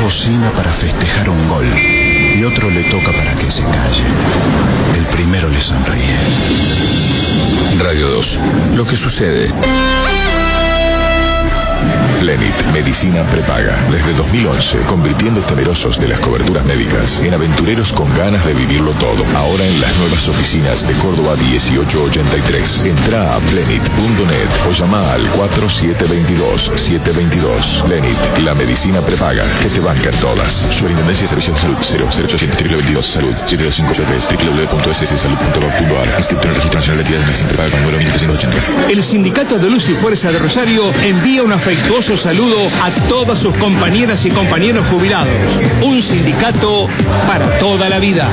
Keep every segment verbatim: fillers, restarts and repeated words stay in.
bocina para festejar un gol y otro le toca para que se calle. El primero le sonríe. Radio dos. Lo que sucede. Plenit, medicina prepaga. Desde dos mil once, convirtiendo temerosos de las coberturas médicas en aventureros con ganas de vivirlo todo. Ahora en las nuevas oficinas de Córdoba dieciocho ochenta y tres. Entra a plenit punto net o llama al cuatro siete dos dos, siete dos dos. Plenit, la medicina prepaga que te bancan todas. Superintendencia de Servicios de Salud. cero cero ochocientos veintidós Salud. siete dos cinco tres w w w punto s s salud punto gov punto a r. Inscripto en el Registro Nacional de Actividades de Medicina Prepaga con número mil trescientos ochenta. El Sindicato de Luz y Fuerza de Rosario envía un afectuoso saludo a todas sus compañeras y compañeros jubilados. Un sindicato para toda la vida.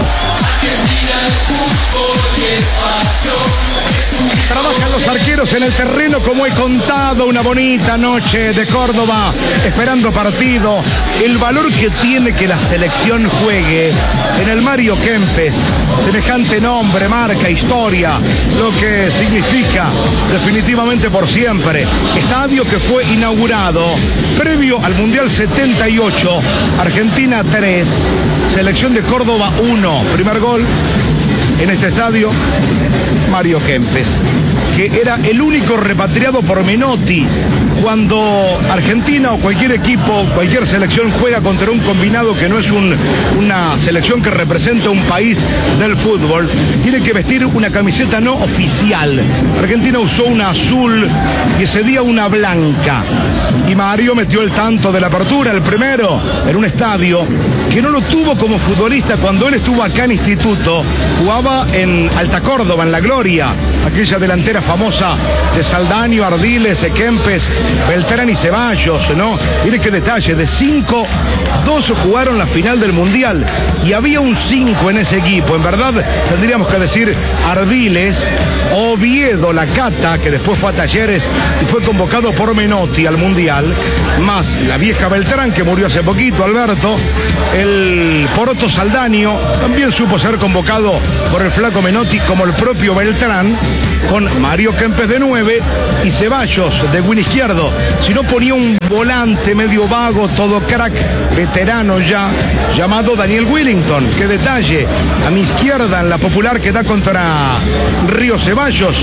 Trabajan los arqueros en el terreno, como he contado, una bonita noche de Córdoba, esperando partido. El valor que tiene que la selección juegue en el Mario Kempes, semejante nombre, marca, historia, lo que significa definitivamente por siempre. Estadio que fue inaugurado previo al Mundial setenta y ocho, Argentina tres, selección de Córdoba uno, primer gol en este estadio, Mario Kempes, que era el único repatriado por Menotti. Cuando Argentina o cualquier equipo, cualquier selección juega contra un combinado que no es un, una selección que representa un país del fútbol, tiene que vestir una camiseta no oficial. Argentina usó una azul y ese día una blanca. Y Mario metió el tanto de la apertura, el primero, en un estadio que no lo tuvo como futbolista cuando él estuvo acá en Instituto. Jugaba en Alta Córdoba, en La Gloria, aquella delantera famosa de Saldaño, Ardiles, Kempes, Beltrán y Ceballos, ¿no? Mire qué detalle, de cinco, dos jugaron la final del Mundial y había un cinco en ese equipo. En verdad, tendríamos que decir Ardiles, Oviedo, La Cata, que después fue a Talleres y fue convocado por Menotti al Mundial, más la vieja Beltrán, que murió hace poquito, Alberto, el Poroto Saldaño, también supo ser convocado por el flaco Menotti, como el propio Beltrán, con Mario Kempes de nueve y Ceballos de win izquierdo. Si no, ponía un volante medio vago, todo crack, veterano ya, llamado Daniel Willington. Qué detalle, a mi izquierda en la popular que da contra Río Ceballos.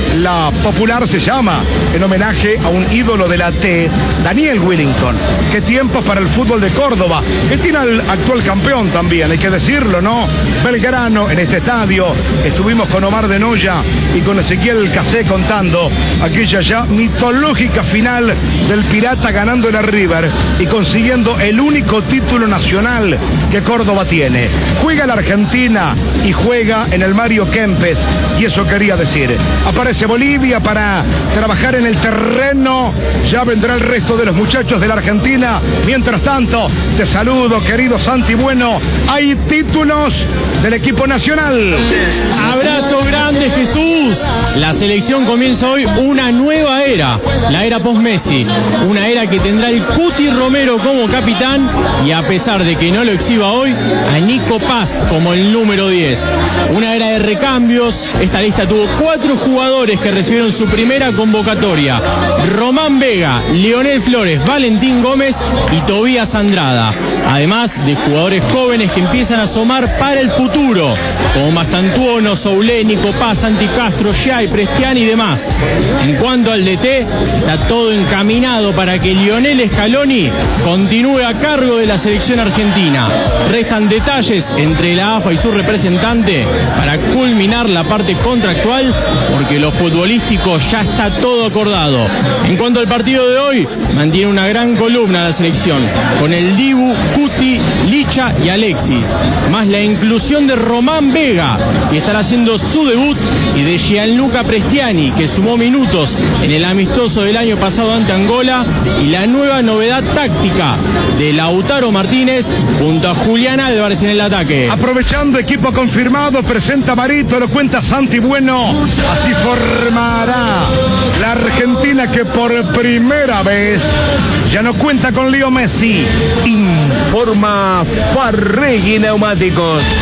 La popular se llama en homenaje a un ídolo de la T, Daniel Willington. Qué tiempos para el fútbol de Córdoba, que tiene al actual campeón también, hay que decirlo, ¿no? Belgrano en este estadio. Estuvimos con Omar de Noya y con Ezequiel Casé contando aquella ya mitológica final del Pirata ganando el River y consiguiendo el único título nacional que Córdoba tiene. Juega la Argentina y juega en el Mario Kempes, y eso quería decir. Aparece Bolivia para trabajar en el terreno. Ya vendrá el resto de los muchachos de la Argentina. Mientras tanto, te saludo, querido Santi Bueno. Hay títulos del equipo nacional. Abrazo grande, Jesús. La selección comienza hoy una nueva era, la era post-Messi. Una era que tendrá el Cuti Romero como capitán y, a pesar de que no lo exhiba hoy, a Nico Paz como el número diez. Una era de recambios. Esta lista tuvo cuatro jugadores que recibieron su primera convocatoria: Román Vega, Lionel Flores, Valentín Gómez y Tobías Andrada. Además de jugadores jóvenes que empiezan a asomar para el futuro, como Mastantuono, Soulé, Nico Paz, Santi Castro, Giai, Prestiani y demás. En cuanto al D T, está todo encaminado para que Lionel Scaloni continúe a cargo de la selección argentina. Restan detalles entre la A F A y su representante para culminar la parte contractual, porque lo futbolístico ya está todo acordado. En cuanto al partido de hoy, mantiene una gran columna la selección, con el Dibu, Cuti, Licha y Alexis, más la inclusión de Román Vega, que estará haciendo su debut, y de Gianluca Prestiani, que sumó minutos en el amistoso del año pasado ante Angola, y la nueva novedad táctica de Lautaro Martínez junto a Julián Álvarez en el ataque. Aprovechando, equipo confirmado, presenta Marito, lo cuenta Santi Bueno. Así formará la Argentina, que por primera vez ya no cuenta con Leo Messi. Informa Farregui Neumáticos.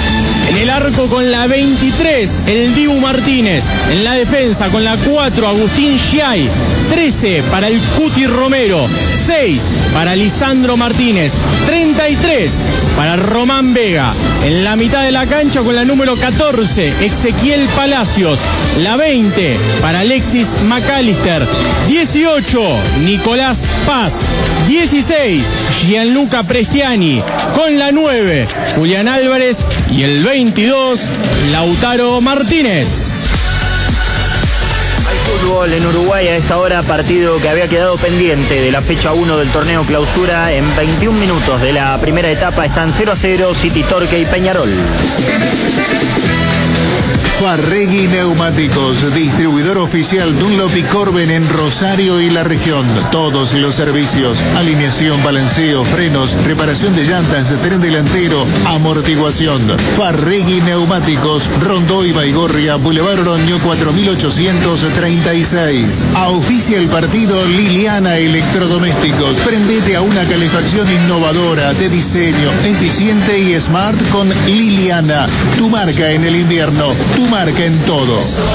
En el arco con la veintitrés, el Dibu Martínez. En la defensa con la cuatro, Agustín Giai. trece para el Cuti Romero. seis para Lisandro Martínez. treinta y tres para Román Vega. En la mitad de la cancha con la número catorce, Ezequiel Palacios. La veinte para Alexis McAllister. dieciocho, Nicolás Paz. dieciséis, Gianluca Prestiani. Con la nueve, Julián Álvarez. Y el veintidós, Lautaro Martínez. Fútbol en Uruguay a esta hora, partido que había quedado pendiente de la fecha uno del torneo clausura. En veintiún minutos de la primera etapa están cero a cero City Torque y Peñarol. Farregui Neumáticos, distribuidor oficial Dunlop y Corben en Rosario y la región. Todos los servicios: alineación, balanceo, frenos, reparación de llantas, tren delantero, amortiguación. Farregui Neumáticos, Rondó y Baigorria, Boulevard Oroño cuatro mil ochocientos treinta y seis. Auspicia el partido Liliana Electrodomésticos. Prendete a una calefacción innovadora, de diseño, eficiente y smart con Liliana. Tu marca en el invierno, tu marca en todo.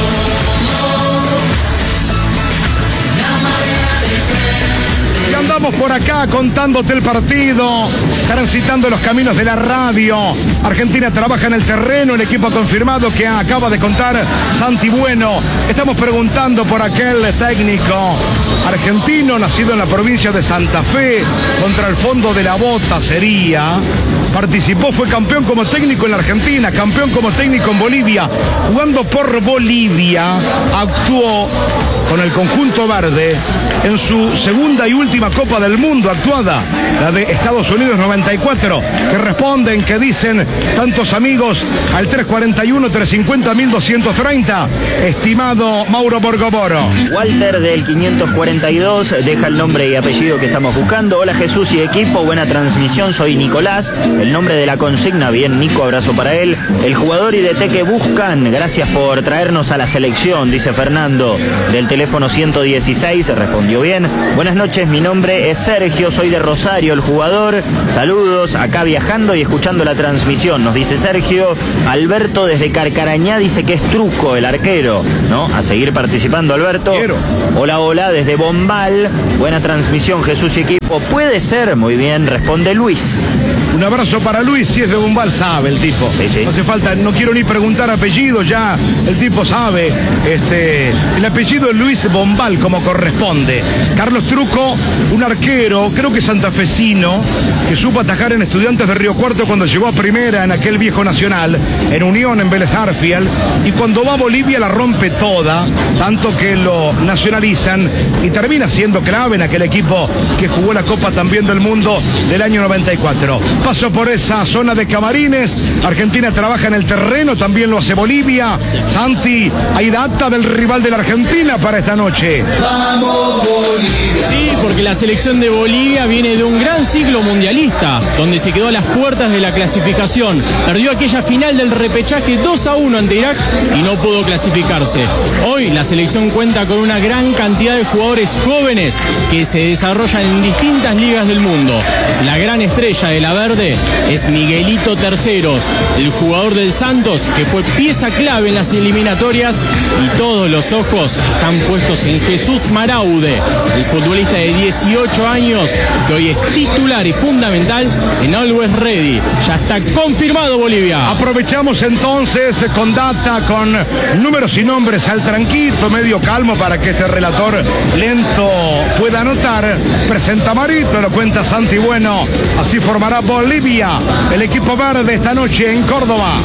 Y andamos por acá contándote el partido, transitando los caminos de la radio. Argentina trabaja en el terreno, el equipo confirmado que acaba de contar Santi Bueno. Estamos preguntando por aquel técnico argentino nacido en la provincia de Santa Fe, contra el fondo de la bota sería. Participó, fue campeón como técnico en la Argentina, campeón como técnico en Bolivia, jugando por Bolivia, actuó con el conjunto verde en su segunda y última Copa del Mundo actuada, la de Estados Unidos noventa y cuatro, que responden, que dicen tantos amigos al tres cuarenta y uno, trescientos cincuenta, mil doscientos treinta, estimado Mauro Borgoboro. Walter del quinientos cuarenta y dos deja el nombre y apellido que estamos buscando. Hola Jesús y equipo, buena transmisión, soy Nicolás. El nombre de la consigna, bien Nico, abrazo para él. El jugador y D T que buscan, gracias por traernos a la selección, dice Fernando del teléfono ciento dieciséis, respondió bien. Buenas noches, mi nombre es Sergio, soy de Rosario, el jugador. Saludos, acá viajando y escuchando la transmisión, nos dice Sergio. Alberto desde Carcarañá dice que es Truco, el arquero, ¿no? A seguir participando, Alberto. Quiero. Hola, hola, desde Bombal. Buena transmisión, Jesús y equipo. Puede ser, muy bien, responde Luis. Un abrazo para Luis, si es de Bombal, sabe el tipo. Sí, sí. No hace falta, no quiero ni preguntar apellido, ya el tipo sabe. Este, el apellido es Luis Bombal, como corresponde. Carlos Truco, un arquero, creo que santafesino, que supo atajar en Estudiantes de Río Cuarto cuando llegó a primera en aquel viejo Nacional, en Unión, en Vélez Arfiel, y cuando va a Bolivia la rompe toda, tanto que lo nacionalizan y termina siendo clave en aquel equipo que jugó la Copa también del Mundo del año noventa y cuatro. Paso por esa zona de camarines. Argentina trabaja en el terreno, también lo hace Bolivia. Santi, hay data del rival de la Argentina para esta noche. ¡Vamos, Bolivia! Sí, porque la selección de Bolivia viene de un gran ciclo mundialista, donde se quedó a las puertas de la clasificación. Perdió aquella final del repechaje dos a uno ante Irak y no pudo clasificarse. Hoy la selección cuenta con una gran cantidad de jugadores jóvenes que se desarrollan en distintas ligas del mundo. La gran estrella de la verde es Miguelito Terceros, el jugador del Santos que fue pieza clave en las eliminatorias, y todos los ojos están puestos en Jesús Maraude, el futbolista de dieciocho años que hoy es titular y fundamental en Always Ready. Ya está confirmado Bolivia. Aprovechamos entonces con data, con números y nombres al tranquito, medio calmo, para que este relator lento pueda anotar. Presenta Marito, lo cuenta Santi Bueno. Así formará Bolivia, el equipo verde esta noche en Córdoba.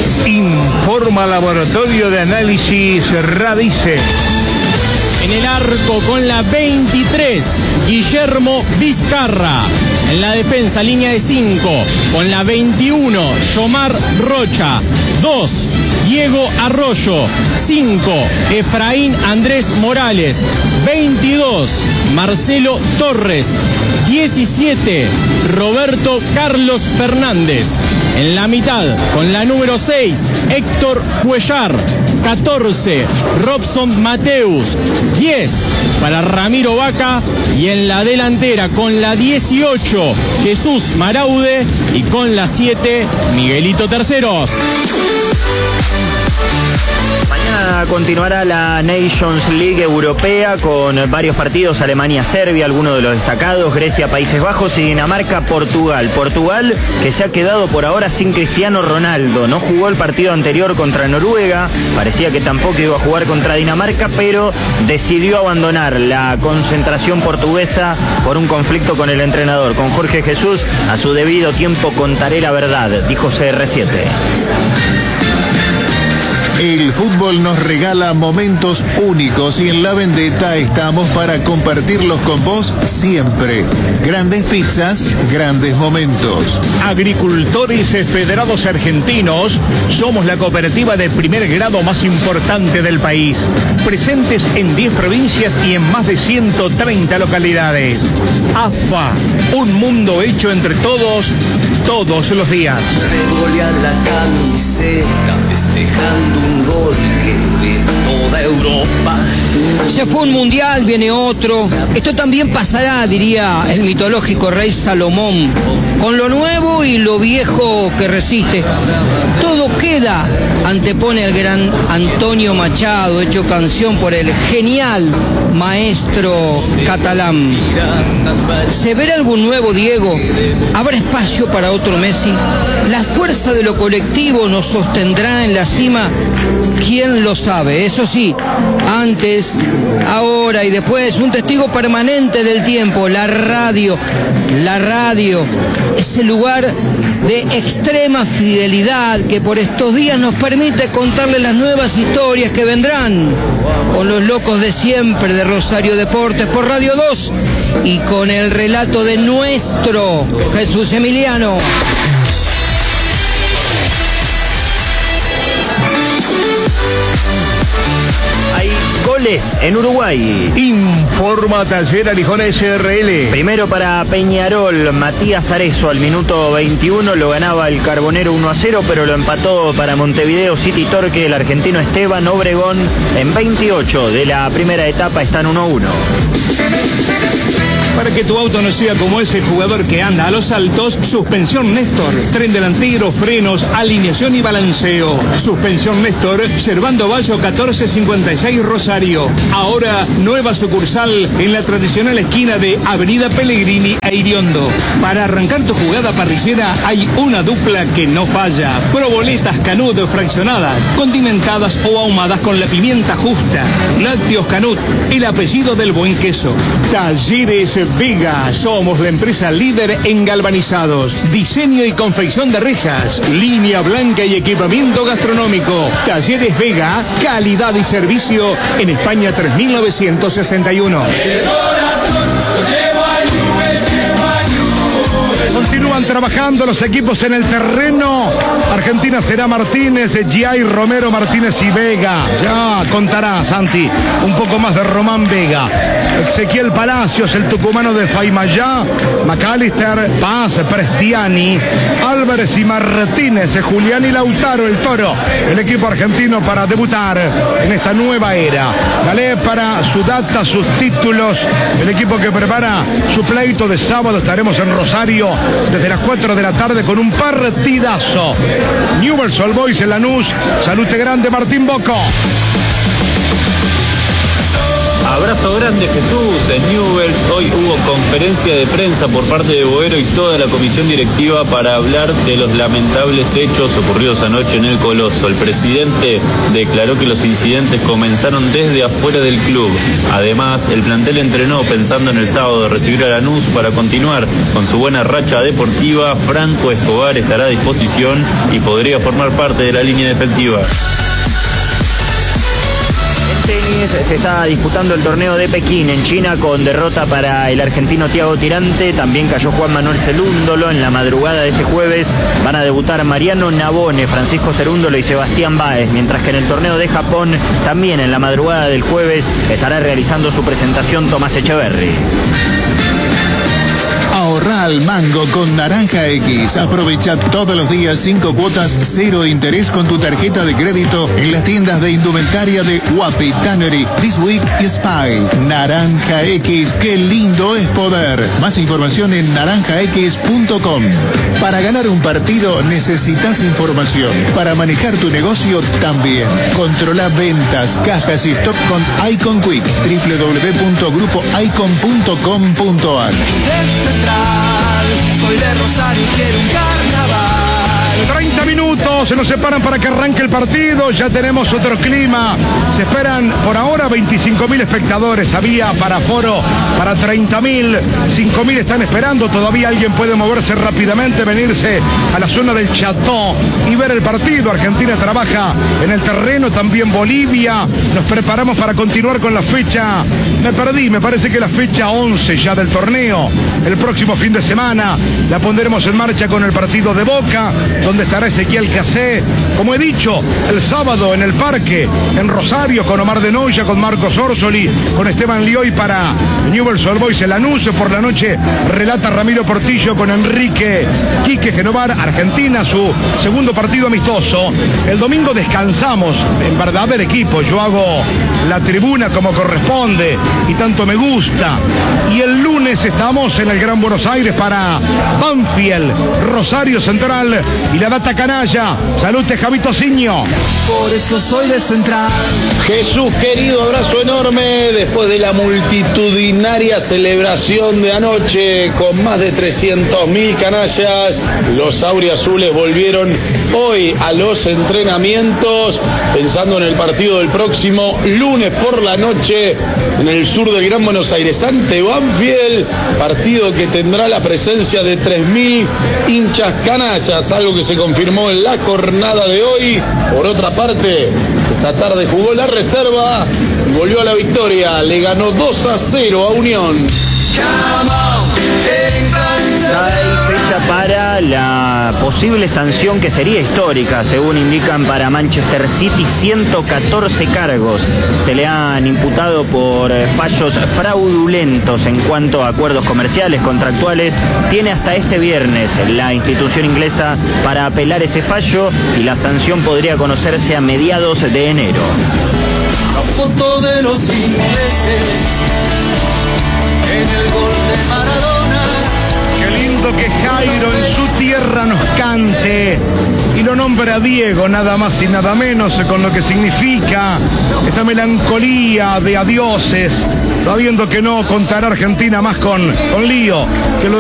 Informa Laboratorio de Análisis Radice. En el arco con la veintitrés, Guillermo Vizcarra. En la defensa, línea de cinco, con la veintiuno, Yomar Rocha. dos, Diego Arroyo. cinco, Efraín Andrés Morales. veintidós, Marcelo Torres. diecisiete, Roberto Carlos Fernández. En la mitad, con la número seis, Héctor Cuellar. catorce, Robson Mateus. diez para Ramiro Vaca. Y en la delantera con la dieciocho, Jesús Maraude. Y con la siete, Miguelito Terceros. Mañana continuará la Nations League europea con varios partidos: Alemania-Serbia, algunos de los destacados, Grecia-Países Bajos y Dinamarca-Portugal. Portugal, que se ha quedado por ahora sin Cristiano Ronaldo. No jugó el partido anterior contra Noruega, parecía que tampoco iba a jugar contra Dinamarca, pero decidió abandonar la concentración portuguesa por un conflicto con el entrenador. Con Jorge Jesús, a su debido tiempo contaré la verdad, dijo C R siete. El fútbol nos regala momentos únicos y en La Vendetta estamos para compartirlos con vos siempre. Grandes pizzas, grandes momentos. Agricultores Federados Argentinos, somos la cooperativa de primer grado más importante del país. Presentes en diez provincias y en más de ciento treinta localidades. A F A, un mundo hecho entre todos, todos los días. Revolea la camiseta festejando un gol que de toda Europa. Se fue un mundial, viene otro. Esto también pasará, diría el mitológico rey Salomón, con lo nuevo y lo viejo que resiste. Todo queda, antepone el gran Antonio Machado, hecho canción por el genial maestro catalán. ¿Se verá algún nuevo Diego? ¿Habrá espacio para otro Messi? ¿La fuerza de lo colectivo nos sostendrá en la cima? ¿Quién lo sabe? Eso sí, antes, ahora y después, un testigo permanente del tiempo, la radio. La radio es el lugar de extrema fidelidad que por estos días nos permite contarle las nuevas historias que vendrán, con los locos de siempre de Rosario Deportes por Radio dos y con el relato de nuestro Jesús Emiliano. Goles en Uruguay. Informa Taller Arijón S R L. Primero para Peñarol, Matías Arezo al minuto veintiuno, lo ganaba el Carbonero uno a cero, pero lo empató para Montevideo City Torque el argentino Esteban Obregón en veintiocho de la primera etapa, están uno a uno. Para que tu auto no sea como ese jugador que anda a los saltos, suspensión Néstor, tren delantero, frenos, alineación y balanceo. Suspensión Néstor, Servando Bayo catorce cincuenta y seis Rosario. Ahora nueva sucursal en la tradicional esquina de Avenida Pellegrini e Iriondo. Para arrancar tu jugada parrillera hay una dupla que no falla. Proboletas Canut fraccionadas, condimentadas o ahumadas con la pimienta justa. Lácteos Canut, el apellido del buen queso. Talleres Vega, somos la empresa líder en galvanizados, diseño y confección de rejas, línea blanca y equipamiento gastronómico. Talleres Vega, calidad y servicio en España tres mil novecientos sesenta y uno. Continúan trabajando los equipos en el terreno. Argentina será Martínez, Giai, Romero, Martínez y Vega. Ya contará, Santi, un poco más de Román Vega. Ezequiel Palacios, el tucumano de Faimayá, McAllister, Paz, Prestiani, Álvarez y Martínez, Julián y Lautaro, el Toro. El equipo argentino para debutar en esta nueva era. Galé para su data, sus títulos. El equipo que prepara su pleito de sábado. Estaremos en Rosario desde las cuatro de la tarde con un partidazo. Newell's Old Boys en Lanús. Salute grande, Martín Bocco. Abrazo grande, Jesús. En Newell's hoy hubo conferencia de prensa por parte de Boero y toda la comisión directiva para hablar de los lamentables hechos ocurridos anoche en el Coloso. El presidente declaró que los incidentes comenzaron desde afuera del club. Además, el plantel entrenó pensando en el sábado de recibir a Lanús para continuar con su buena racha deportiva. Franco Escobar estará a disposición y podría formar parte de la línea defensiva. Tenis, se está disputando el torneo de Pekín en China con derrota para el argentino Thiago Tirante. También cayó Juan Manuel Cerúndolo. En la madrugada de este jueves van a debutar Mariano Navone, Francisco Cerúndolo y Sebastián Báez, mientras que en el torneo de Japón también en la madrugada del jueves estará realizando su presentación Tomás Echeverry. Ahorrar al mango con Naranja X. Aprovecha todos los días cinco cuotas, cero interés con tu tarjeta de crédito en las tiendas de indumentaria de Wapi, Tannery, This Week y Spy. Naranja X, qué lindo es poder. Más información en naranja x punto com. Para ganar un partido necesitas información. Para manejar tu negocio también. Controla ventas, cajas y stock con Icon Quick. doble u doble u doble u punto grupo icon punto com punto a r. Soy de Rosario y quiero un carnaval. treinta minutos se nos separan para que arranque el partido. Ya tenemos otro clima. Se esperan por ahora veinticinco mil espectadores. Había para aforo para treinta mil. cinco mil están esperando. Todavía alguien puede moverse rápidamente, venirse a la zona del Cható y ver el partido. Argentina trabaja en el terreno, también Bolivia. Nos preparamos para continuar con la fecha. Me perdí, me parece que la fecha once ya del torneo. El próximo fin de semana la pondremos en marcha con el partido de Boca, donde estará Ezequiel Casé, como he dicho, el sábado en el Parque, en Rosario, con Omar de Noya, con Marcos Orsoli, con Esteban Lioy para Newell's Old Boys. El anuncio por la noche relata Ramiro Portillo con Enrique Quique Genovar. Argentina, su segundo partido amistoso. El domingo descansamos, en verdad, del equipo. Yo hago la tribuna como corresponde y tanto me gusta. Y el lunes estamos en el Gran Buenos Aires para Banfield, Rosario Central y la Data Canalla. Salute, Javito Ciño. Por eso soy de Central. Jesús querido, abrazo enorme después de la multitudinaria celebración de anoche con más de trescientos mil canallas. Los auriazules volvieron hoy a los entrenamientos pensando en el partido del próximo lunes por la noche en el sur del Gran Buenos Aires ante Banfield, partido que tendrá la presencia de tres mil hinchas canallas, algo que se confirmó en la jornada de hoy. Por otra parte, esta tarde jugó la reserva y volvió a la victoria, le ganó dos a cero a Unión. Ya hay fecha para la posible sanción que sería histórica, según indican para Manchester City. ciento catorce cargos se le han imputado por fallos fraudulentos en cuanto a acuerdos comerciales, contractuales. Tiene hasta este viernes la institución inglesa para apelar ese fallo y la sanción podría conocerse a mediados de enero. La foto de los ingleses en el gol de Maradona. Qué lindo que Jairo en su tierra nos cante y lo nombra a Diego, nada más y nada menos, con lo que significa esta melancolía de adioses, sabiendo que no contará Argentina más con, con lío, que lo